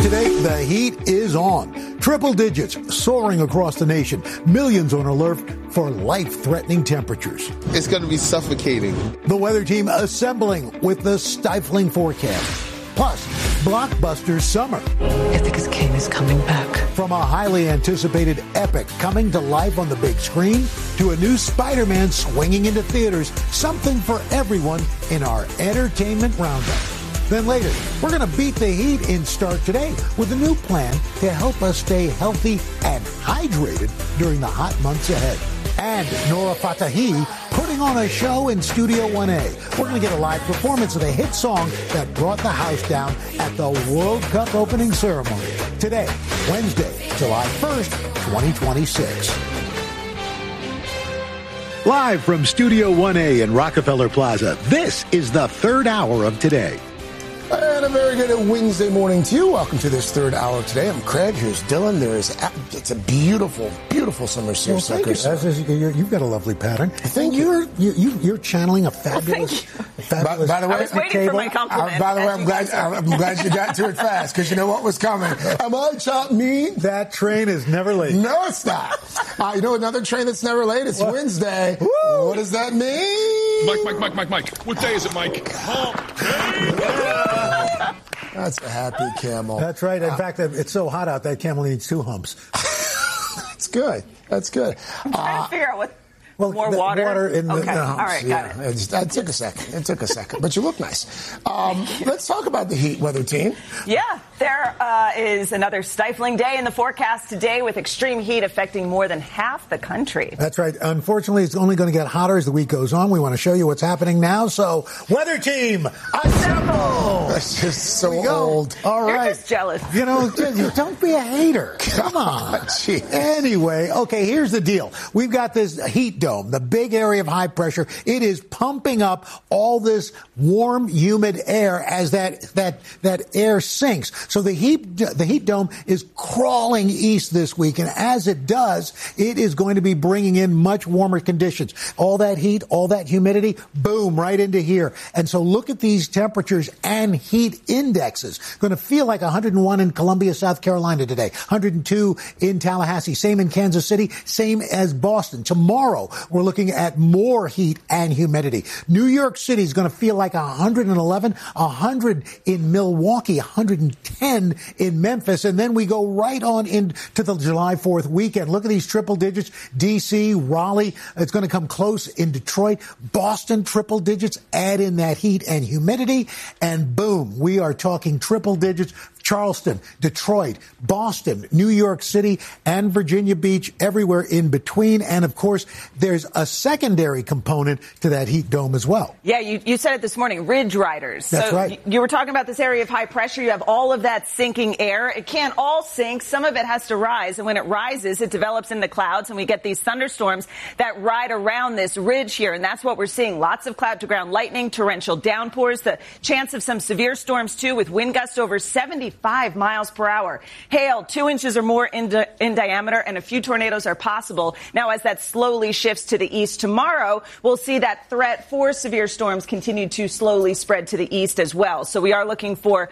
today, the heat is on. Triple digits soaring across the nation. Millions on alert for life-threatening temperatures. It's going to be suffocating. The weather team assembling with the stifling forecast. Plus, blockbuster summer. Ithaca's king is coming back. From a highly anticipated epic coming to life on the big screen to a new Spider-Man swinging into theaters, something for everyone in our entertainment roundup. Then later, we're going to beat the heat in Start Today with a new plan to help us stay healthy and hydrated during the hot months ahead. And Nora Fatahi putting on a show in Studio 1A. We're going to get a live performance of the hit song that brought the house down at the World Cup opening ceremony. Today, Wednesday, July 1st, 2026. Live from Studio 1A in Rockefeller Plaza, this is the third hour of Today. And a very good Wednesday morning to you. Welcome to this third hour of Today. I'm Craig. Here's Dylan. It's a beautiful, beautiful summer seersuckers. You've got a lovely pattern. Thank you. You're channeling a fabulous. By the way, I was waiting for my compliment. By the way, I'm glad you got to it fast because you know what was coming. Am I chopped meat? That train is never late. No, it's not. You know another train that's never late? It's Wednesday. Woo! What does that mean? Mike. What day is it, Mike? That's a happy camel. That's right. In fact, it's so hot out that camel needs two humps. That's good. That's good. I'm trying to figure out what. Well, more water? Water in the humps. All right, got it. It took a second. But you look nice. Let's talk about the heat, weather team. Yeah, there is another stifling day in the forecast today with extreme heat affecting more than half the country. That's right. Unfortunately, it's only going to get hotter as the week goes on. We want to show you what's happening now. So, weather team, assemble! That's just so old. All right. You're just jealous. You know, don't be a hater. Come on. Anyway, okay, here's the deal. We've got this heat dome, the big area of high pressure. It is pumping up all this warm, humid air as that air sinks. So the heat dome is crawling east this week, and as it does, it is going to be bringing in much warmer conditions. All that heat, all that humidity, boom, right into here. And so look at these temperatures and heat indexes. Going to feel like 101 in Columbia, South Carolina today, 102 in Tallahassee, same in Kansas City, same as Boston. Tomorrow, we're looking at more heat and humidity. New York City is going to feel like 111, 100 in Milwaukee, 110 in Memphis, and then we go right on into the July 4th weekend. Look at these triple digits. D.C., Raleigh, it's going to come close in Detroit. Boston, triple digits. Add in that heat and humidity, and boom, we are talking triple digits. Charleston, Detroit, Boston, New York City, and Virginia Beach, everywhere in between. And, of course, there's a secondary component to that heat dome as well. Yeah, you said it this morning, ridge riders. That's right. You were talking about this area of high pressure. You have all of that sinking air. It can't all sink. Some of it has to rise. And when it rises, it develops into clouds, and we get these thunderstorms that ride around this ridge here. And that's what we're seeing. Lots of cloud-to-ground lightning, torrential downpours, the chance of some severe storms, too, with wind gusts over 75 miles per hour. Hail 2 inches or more in diameter, and a few tornadoes are possible. Now, as that slowly shifts to the east tomorrow, we'll see that threat for severe storms continue to slowly spread to the east as well. So we are looking for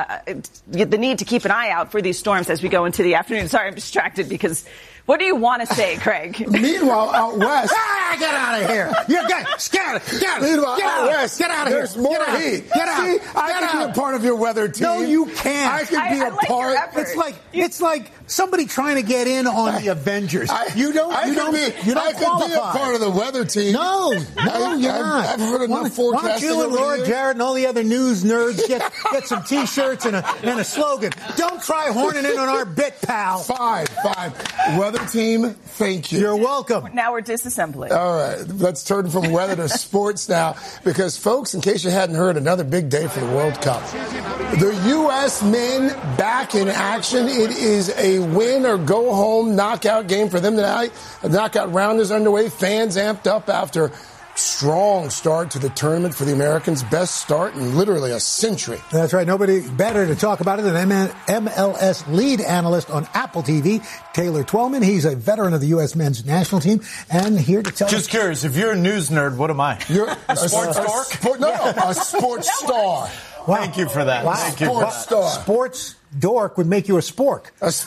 the need to keep an eye out for these storms as we go into the afternoon. Sorry, I'm distracted because... What do you want to say, Craig? Meanwhile, out west... Get out of here! You're good! Get out of here! Meanwhile, out west... Get out of here! There's more heat. Get out! See, I can be a part of your weather team. No, you can't. I can be a like part... Your effort. It's like somebody trying to get in on the Avengers. You don't qualify. I can be a part of the weather team. No, you're not. I've heard enough forecasting. Why don't you and Laura Jarrett and all the other news nerds get some T-shirts and a slogan? Don't try horning in on our bit, pal. Fine. Weather team, thank you. You're welcome. Now we're disassembling. All right, let's turn from weather to sports now, because, folks, in case you hadn't heard, another big day for the World Cup. The U.S. men back in action. It is a win-or-go-home knockout game for them tonight. The knockout round is underway. Fans amped up after strong start to the tournament for the Americans. Best start in literally a century. That's right. Nobody better to talk about it than MLS lead analyst on Apple TV, Taylor Twellman. He's a veteran of the U.S. men's national team and here to tell us. Just curious, if you're a news nerd, what am I? You're a sports dork? A sports star. Wow. Thank you for that. Wow. Thank you Sports for that. star. Sports dork would make you a spork.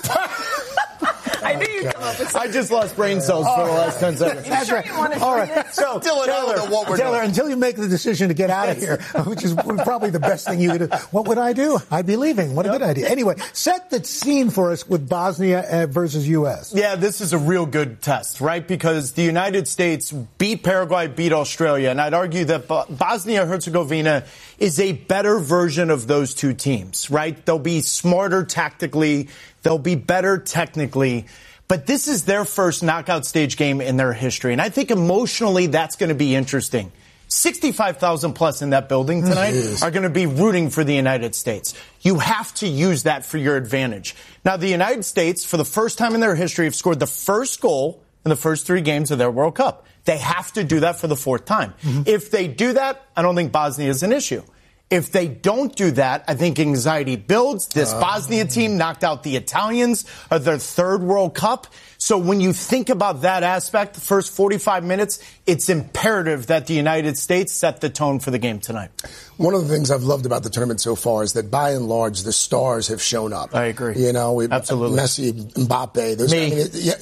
I knew you'd come up with something. I just lost brain cells for the last 10 seconds. That's sure right. you want to All join right. this? So, Dylan, I don't know what we're Taylor, doing. until you make the decision to get out of here, which is probably the best thing you could do, what would I do? I'd be leaving. What a good idea. Anyway, set the scene for us with Bosnia versus U.S. Yeah, this is a real good test, right? Because the United States beat Paraguay, beat Australia, and I'd argue that Bosnia-Herzegovina is a better version of those two teams, right? They'll be smarter tactically, they'll be better technically, but this is their first knockout stage game in their history, and I think emotionally that's going to be interesting. 65,000 plus in that building tonight are going to be rooting for the United States. You have to use that for your advantage. Now, the United States, for the first time in their history, have scored the first goal in the first 3 games of their World Cup. They have to do that for the 4th time. If they do that, I don't think Bosnia is an issue. If they don't do that, I think anxiety builds. This Bosnia team knocked out the Italians of their 3rd World Cup. So when you think about that aspect, the first 45 minutes, it's imperative that the United States set the tone for the game tonight. One of the things I've loved about the tournament so far is that by and large, the stars have shown up. I agree. You know, Absolutely. Messi, Mbappe. Those, Me.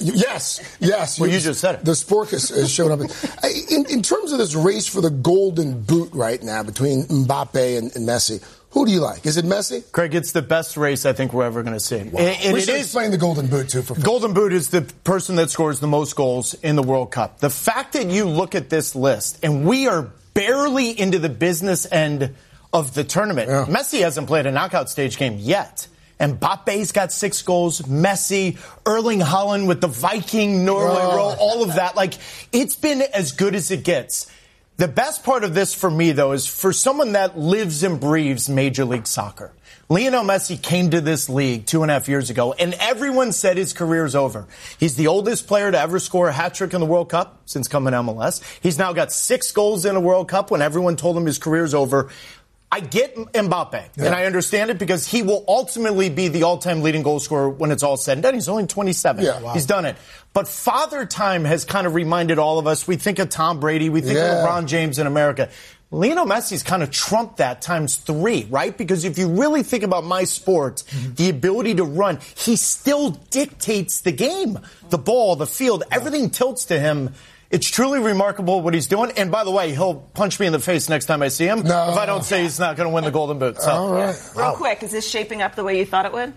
Yes. Well, you just said it. The sport has shown up. In terms of this race for the golden boot right now between Mbappe and Messi, who do you like? Is it Messi? Craig, it's the best race I think we're ever going to see. Wow. And we it should is explain the golden boot, too. For Golden Boot is the person that scores the most goals in the World Cup. The fact that you look at this list, and we are barely into the business end of the tournament. Yeah. Messi hasn't played a knockout stage game yet. Mbappe's got 6 goals. Messi, Erling Haaland with the Viking Norway roll, all of that. Like, it's been as good as it gets. The best part of this for me, though, is for someone that lives and breathes Major League Soccer. Lionel Messi came to this league 2.5 years ago, and everyone said his career's over. He's the oldest player to ever score a hat-trick in the World Cup since coming to MLS. He's now got 6 goals in a World Cup when everyone told him his career's over. I get Mbappe, and I understand it because he will ultimately be the all-time leading goal scorer when it's all said and done. He's only 27. Yeah. Wow. He's done it. But Father Time has kind of reminded all of us, we think of Tom Brady, we think of LeBron James in America. Lionel Messi's kind of trumped that times 3, right? Because if you really think about my sport, the ability to run, he still dictates the game. The ball, the field, everything tilts to him. It's truly remarkable what he's doing. And by the way, he'll punch me in the face next time I see him if I don't say he's not going to win the Golden Boot. So. All right. Real quick, is this shaping up the way you thought it would?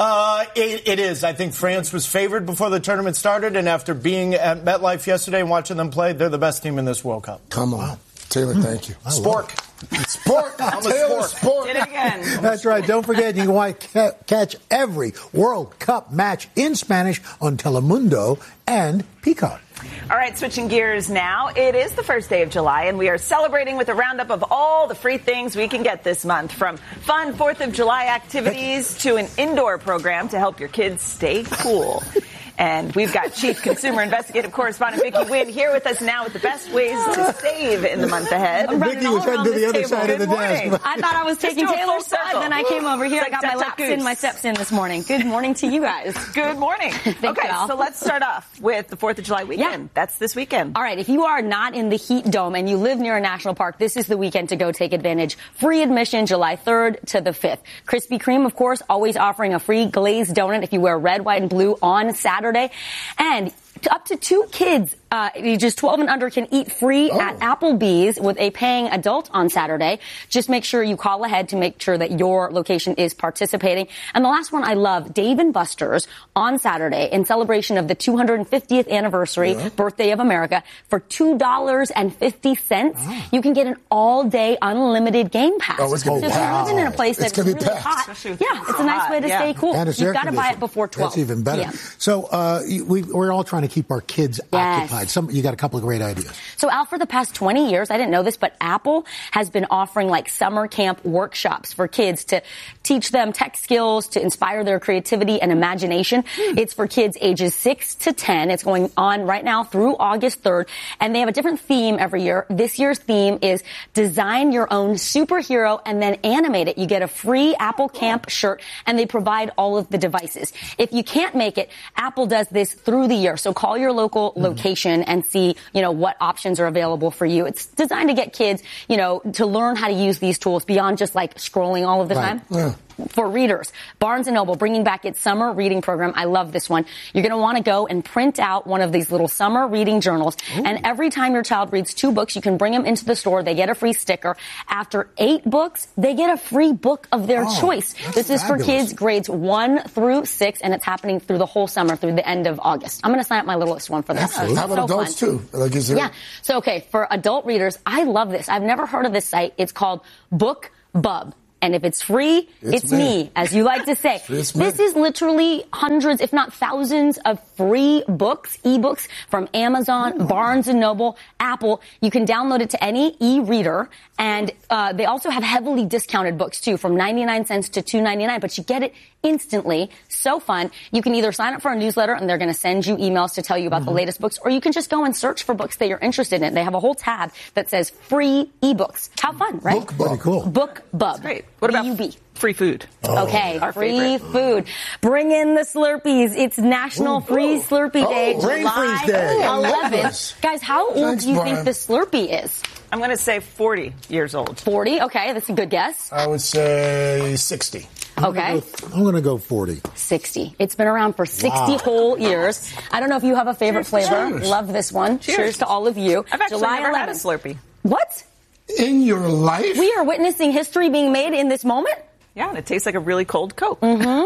It is. I think France was favored before the tournament started, and after being at MetLife yesterday and watching them play, they're the best team in this World Cup. Come on. Taylor, thank you. Spork. Sport. I'm a Taylor sport. Did it again. That's right. Don't forget, you can catch every World Cup match in Spanish on Telemundo and Peacock. All right, switching gears now. It is the first day of July, and we are celebrating with a roundup of all the free things we can get this month, from fun 4th of July activities to an indoor program to help your kids stay cool. And we've got Chief Consumer Investigative Correspondent Vicki Wynn here with us now with the best ways to save in the month ahead. Vicki was heading to the other side of the desk. I thought I was taking do a Taylor's full side, circle. then I came over here. I got my Duck, laps goose. in, my steps in this morning. Good morning to you guys. Good morning. Okay, y'all. so let's start off with the 4th of July weekend. Yeah. That's this weekend. All right, if you are not in the Heat Dome and you live near a national park, this is the weekend to go take advantage. Free admission July 3rd to the 5th. Krispy Kreme, of course, always offering a free glazed donut if you wear red, white, and blue on Saturday. And up to 2 kids, ages 12 and under, can eat free at Applebee's with a paying adult on Saturday. Just make sure you call ahead to make sure that your location is participating. And the last one I love, Dave & Buster's on Saturday in celebration of the 250th anniversary birthday of America. For $2.50, you can get an all-day unlimited game pass. Oh, it's gonna be so if you're living in a place It's that's gonna be really packed. hot, Especially yeah, it's a nice way to stay cool. And it's You've air got to buy it conditioned. before 12. That's even better. Yeah. So we're all trying to keep our kids occupied. You got a couple of great ideas. So Al, for the past 20 years, I didn't know this, but Apple has been offering like summer camp workshops for kids to teach them tech skills, to inspire their creativity and imagination. It's for kids ages 6 to 10. It's going on right now through August 3rd, and they have a different theme every year. This year's theme is design your own superhero and then animate it. You get a free Apple Camp shirt, and they provide all of the devices. If you can't make it, Apple does this through the year. So call your local location information and see, what options are available for you. It's designed to get kids, to learn how to use these tools beyond just like scrolling all of the time. Yeah. For readers, Barnes & Noble bringing back its summer reading program. I love this one. You're going to want to go and print out one of these little summer reading journals. Ooh. And every time your child reads 2 books, you can bring them into the store. They get a free sticker. After 8 books, they get a free book of their choice. This is for kids grades 1 through 6, and it's happening through the whole summer, through the end of August. I'm going to sign up my littlest one for this. Absolutely. How about adults too? Yeah. So, okay, for adult readers, I love this. I've never heard of this site. It's called BookBub. And if it's free, it's me, as you like to say. This is literally hundreds, if not thousands, of free books, ebooks from Amazon, Barnes & Noble, Apple. You can download it to any e-reader. And they also have heavily discounted books, too, from 99 cents to $2.99. But you get it instantly. So fun. You can either sign up for a newsletter, and they're going to send you emails to tell you about the latest books, or you can just go and search for books that you're interested in. They have a whole tab that says free ebooks. How fun, right? BookBub. Cool. BookBub. Great. What about free food? Okay, free food. Bring in the Slurpees. It's National Free Slurpee Day, July 11th. Guys, how old do you think the Slurpee is? I'm going to say 40 years old. 40? Okay, that's a good guess. I would say 60. Okay. I'm going to go 40. 60. It's been around for 60 whole years. I don't know if you have a favorite flavor. Cheers. Love this one. Cheers to all of you. I've actually July never 11th. had a Slurpee. What? In your life? We are witnessing history being made in this moment? Yeah, and it tastes like a really cold Coke.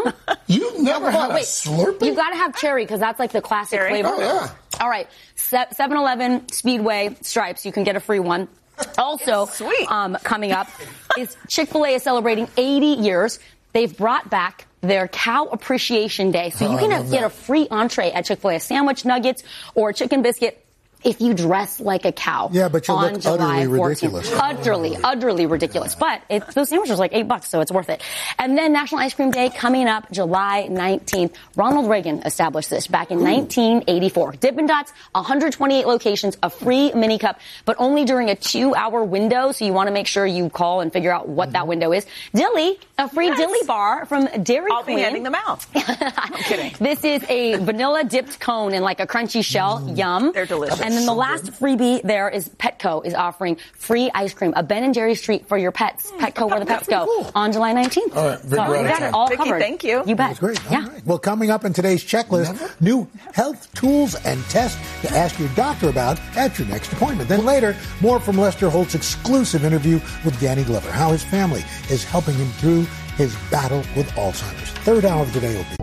You've never had a Slurpee? You've got to have cherry because that's like the classic flavor. Oh, yeah. All right. 7-Eleven, Speedway, Stripes. You can get a free one. Also, coming up is Chick-fil-A is celebrating 80 years. They've brought back their Cow Appreciation Day. So you can get a free entree at Chick-fil-A, a sandwich, nuggets, or a chicken biscuit if you dress like a cow. Yeah, but you on look July utterly 14th. ridiculous. Utterly ridiculous. But those sandwiches are like $8, so it's worth it. And then National Ice Cream Day coming up July 19th. Ronald Reagan established this back in 1984. Dippin' Dots, 128 locations, a free mini cup, but only during a 2-hour window. So you want to make sure you call and figure out what that window is. Dilly, a free Dilly bar from Dairy Queen. I'll be handing them out. I'm kidding. This is a vanilla dipped cone in like a crunchy shell. Yum. They're delicious. And then the last freebie there is Petco is offering free ice cream, a Ben & Jerry's treat for your pets. Petco, where the pets go, on July 19th. All right, so we got it all Vicky, covered. thank you. You bet. That's great. Yeah. All right. Well, coming up in today's checklist, new health tools and tests to ask your doctor about at your next appointment. Then later, more from Lester Holt's exclusive interview with Danny Glover, how his family is helping him through his battle with Alzheimer's. Third hour of today will be.